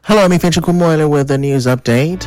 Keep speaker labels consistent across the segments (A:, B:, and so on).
A: Hello, I'm Ifeanyi Kumoile with the news update.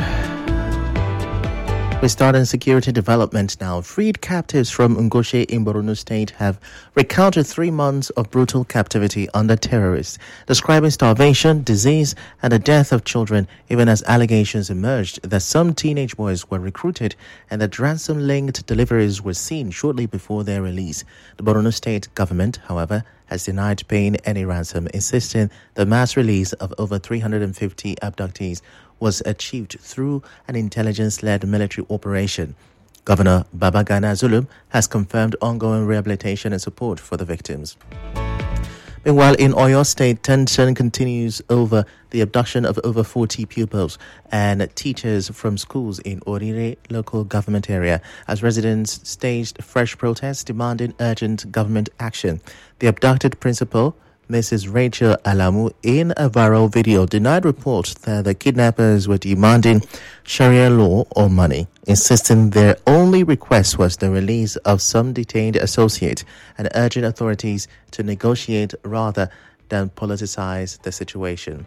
A: We start in security development now. Freed captives from Ngoshe in Borno State have recounted 3 months of brutal captivity under terrorists, describing starvation, disease, and the death of children, even as allegations emerged that some teenage boys were recruited and that ransom-linked deliveries were seen shortly before their release. The Borno State government, however, has denied paying any ransom, insisting the mass release of over 350 abductees was achieved through an intelligence-led military operation. Governor Babagana Zulum has confirmed ongoing rehabilitation and support for the victims. Meanwhile, in Oyo State, tension continues over the abduction of over 40 pupils and teachers from schools in Orire local government area as residents staged fresh protests demanding urgent government action. The abducted principal, Mrs. Rachel Alamu, in a viral video, denied reports that the kidnappers were demanding Sharia law or money, insisting their only request was the release of some detained associates and urging authorities to negotiate rather than politicize the situation.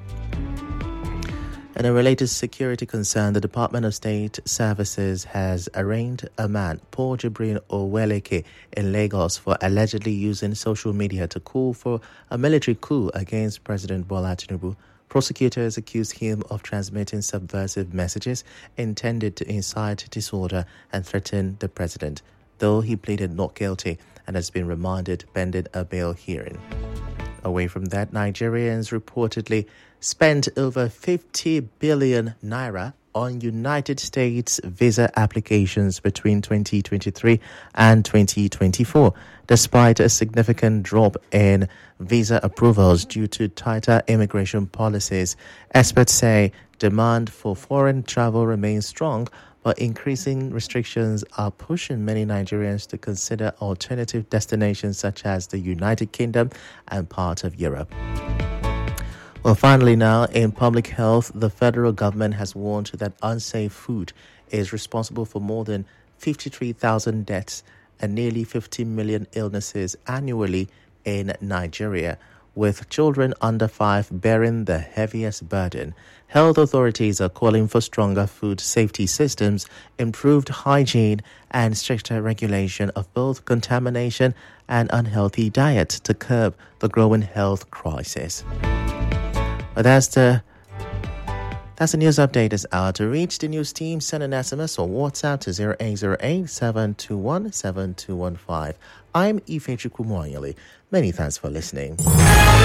A: In a related security concern, the Department of State Services has arraigned a man, Paul Jibrin Oweleke, in Lagos for allegedly using social media to call for a military coup against President Bola Tinubu. Prosecutors accused him of transmitting subversive messages intended to incite disorder and threaten the president, though he pleaded not guilty and has been remanded pending a bail hearing. Away from that, Nigerians reportedly spent over 50 billion naira on United States visa applications between 2023 and 2024, despite a significant drop in visa approvals due to tighter immigration policies. Experts say demand for foreign travel remains strong, but increasing restrictions are pushing many Nigerians to consider alternative destinations such as the United Kingdom and part of Europe. Well, finally now, in public health, the federal government has warned that unsafe food is responsible for more than 53,000 deaths and nearly 50 million illnesses annually in Nigeria, with children under 5 bearing the heaviest burden. Health authorities are calling for stronger food safety systems, improved hygiene, and stricter regulation of both contamination and unhealthy diet to curb the growing health crisis. But that's the news update this hour. To reach the news team, send an SMS or WhatsApp to 0808-721-7215. I'm Ifeanyi Kumoile. Many thanks for listening.